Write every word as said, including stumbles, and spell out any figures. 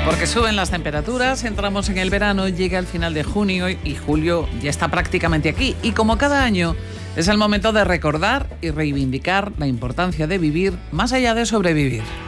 Porque suben las temperaturas, entramos en el verano, llega el final de junio y julio ya está prácticamente aquí. Y como cada año, es el momento de recordar y reivindicar la importancia de vivir más allá de sobrevivir.